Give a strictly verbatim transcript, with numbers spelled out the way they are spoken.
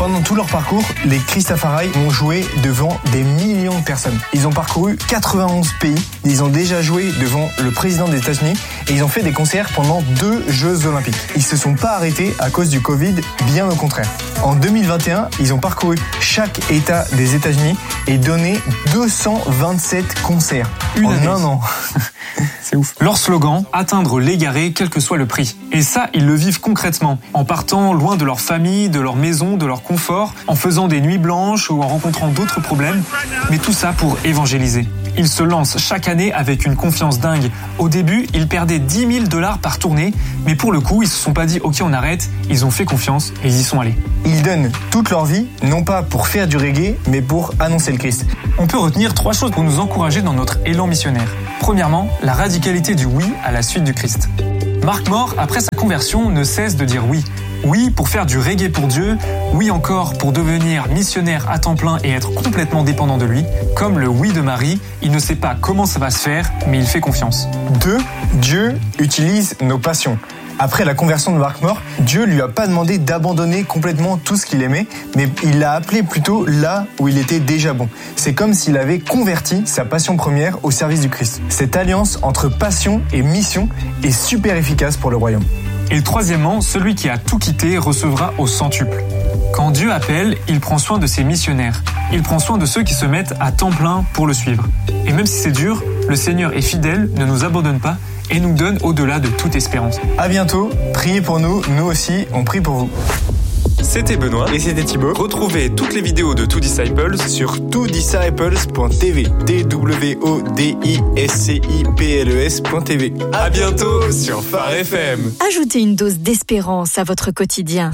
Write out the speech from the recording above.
Pendant tout leur parcours, les Christafari ont joué devant des millions de personnes. Ils ont parcouru quatre-vingt-onze pays, ils ont déjà joué devant le président des États-Unis et ils ont fait des concerts pendant deux Jeux Olympiques. Ils se sont pas arrêtés à cause du Covid, bien au contraire. En deux mille vingt et un, ils ont parcouru chaque État des États-Unis et donné deux cent vingt-sept concerts Une en année. un an. C'est ouf. Leur slogan, atteindre l'égaré quel que soit le prix. Et ça, ils le vivent concrètement, en partant loin de leur famille, de leur maison, de leur confort, en faisant des nuits blanches ou en rencontrant d'autres problèmes, mais tout ça pour évangéliser. Ils se lancent chaque année avec une confiance dingue. Au début, ils perdaient dix mille dollars par tournée, mais pour le coup, ils se sont pas dit « Ok, on arrête », ils ont fait confiance et ils y sont allés. Ils donnent toute leur vie, non pas pour faire du reggae, mais pour annoncer le Christ. On peut retenir trois choses pour nous encourager dans notre élan missionnaire. Premièrement, la radicalité du oui à la suite du Christ. Mark Moore, après sa conversion, ne cesse de dire oui. Oui pour faire du reggae pour Dieu, oui encore pour devenir missionnaire à temps plein et être complètement dépendant de lui. Comme le oui de Marie, il ne sait pas comment ça va se faire, mais il fait confiance. Deux, Dieu utilise nos passions. Après la conversion de Mark Moore, Dieu lui a pas demandé d'abandonner complètement tout ce qu'il aimait, mais il l'a appelé plutôt là où il était déjà bon. C'est comme s'il avait converti sa passion première au service du Christ. Cette alliance entre passion et mission est super efficace pour le royaume. Et troisièmement, celui qui a tout quitté recevra au centuple. Quand Dieu appelle, il prend soin de ses missionnaires. Il prend soin de ceux qui se mettent à temps plein pour le suivre. Et même si c'est dur, le Seigneur est fidèle, ne nous abandonne pas et nous donne au-delà de toute espérance. À bientôt, priez pour nous, nous aussi, on prie pour vous. C'était Benoît Et c'était Thibaut. Retrouvez toutes les vidéos de Two Disciples Sur two disciples point t v. T W O D I S C I P L E S point t v. À bientôt sur Phare F M. Ajoutez une dose d'espérance à votre quotidien.